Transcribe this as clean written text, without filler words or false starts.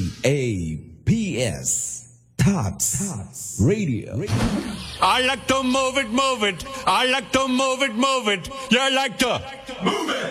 TAPS Thoughts Radio. I like to move it, move it. I like to move it, move it. You like to move it.